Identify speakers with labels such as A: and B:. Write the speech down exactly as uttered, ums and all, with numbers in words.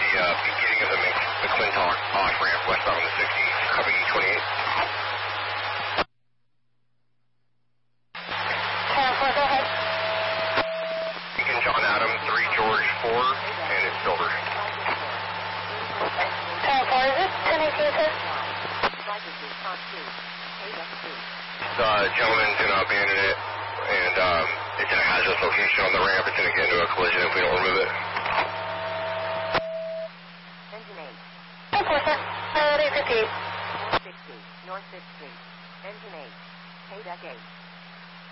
A: uh, beginning of the McClintock off-ramp westbound the sixty, copy E twenty-eight.
B: ten four, go ahead.
A: Beacon John Adam, three George four, and it's silver.
B: ten four, is this ten eighteen, sir?
A: The gentleman's going to abandon it, and um, it's in a hazardous location on the ramp. It's going to get into a collision if we don't remove it.
C: Engine eight.
B: ten four, sir. Uh, eight fifty-eight.
C: North sixty, North sixth Street. Engine eight. Payback eight.